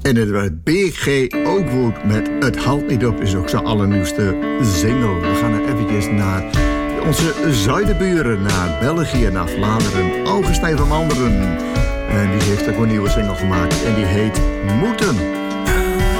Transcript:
En het werd BG Oakwood met Het Houdt Niet Op is ook zijn allernieuwste single. We gaan er eventjes naar onze zuidenburen, naar België, naar Vlaanderen. Augustijn van Manderen. En die heeft ook een nieuwe single gemaakt en die heet Moeten.